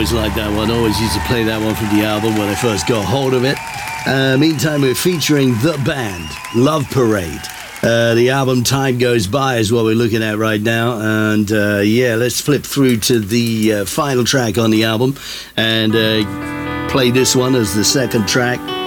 always liked that one. Always used to play that one from the album when I first got hold of it. Meantime, we're featuring the band, Love Parade. The album Time Goes By is what we're looking at right now. And let's flip through to the final track on the album and play this one as the second track.